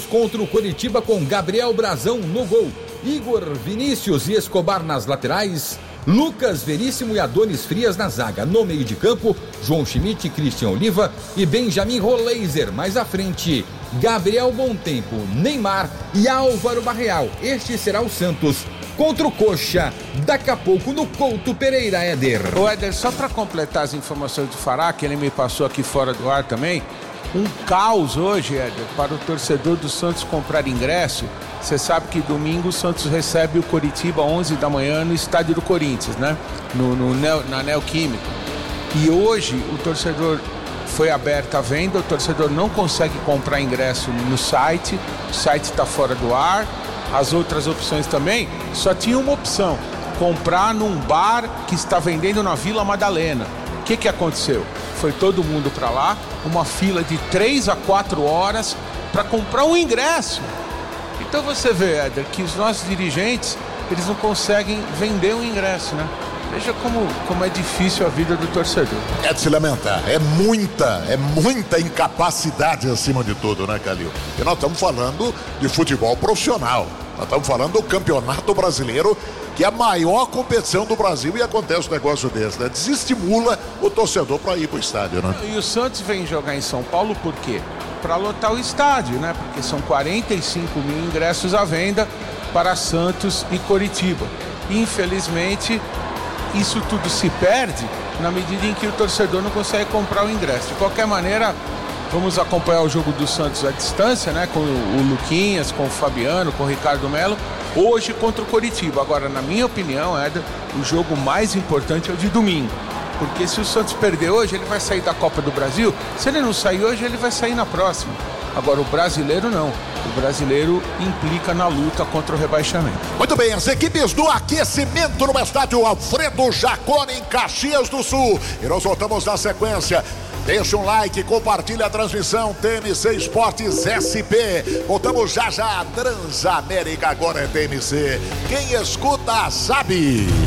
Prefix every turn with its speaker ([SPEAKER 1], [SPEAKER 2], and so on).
[SPEAKER 1] contra o Coritiba com Gabriel Brazão no gol, Igor Vinícius e Escobar nas laterais, Lucas Veríssimo e Adonis Frias na zaga. No meio de campo, João Schmidt, Christian Oliva e Benjamin Roleiser. Mais à frente, Gabriel Bontempo, Neymar e Álvaro Barreal. Este será o Santos contra o Coxa, daqui a pouco no Couto Pereira, Éder.
[SPEAKER 2] Ô Éder, só para completar as informações do Fará, que ele me passou aqui fora do ar também, um caos hoje, Éder, para o torcedor do Santos comprar ingresso. Você sabe que domingo o Santos recebe o Coritiba 11 da manhã no estádio do Corinthians, né? Na Neoquímica. E hoje o torcedor foi aberta a venda, o torcedor não consegue comprar ingresso no site, o site está fora do ar. As outras opções também, só tinha uma opção: comprar num bar que está vendendo na Vila Madalena. O que aconteceu? Foi todo mundo para lá, uma fila de 3 a 4 horas para comprar um ingresso. Então você vê, Éder, que os nossos dirigentes, eles não conseguem vender um ingresso, né? Veja como é difícil a vida do torcedor.
[SPEAKER 3] É de se lamentar, é muita incapacidade acima de tudo, né, Calil? E nós estamos falando de futebol profissional, nós estamos falando do Campeonato Brasileiro, que é a maior competição do Brasil, e acontece um negócio desse, né? Desestimula o torcedor para ir para o estádio, né?
[SPEAKER 2] E o Santos vem jogar em São Paulo por quê? Para lotar o estádio, né? Porque são 45 mil ingressos à venda para Santos e Coritiba. Infelizmente, isso tudo se perde na medida em que o torcedor não consegue comprar o ingresso. De qualquer maneira, vamos acompanhar o jogo do Santos à distância, né? Com o Luquinhas, com o Fabiano, com o Ricardo Melo, hoje contra o Coritiba. Agora, na minha opinião, Éder, o jogo mais importante é o de domingo. Porque se o Santos perder hoje, ele vai sair da Copa do Brasil. Se ele não sair hoje, ele vai sair na próxima. Agora, o brasileiro não. O brasileiro implica na luta contra o rebaixamento.
[SPEAKER 3] Muito bem, as equipes do aquecimento no estádio Alfredo Jaconi, em Caxias do Sul. E nós voltamos na sequência. Deixa um like, compartilha a transmissão TMC Esportes SP. Voltamos já. Transamérica agora é TMC. Quem escuta sabe.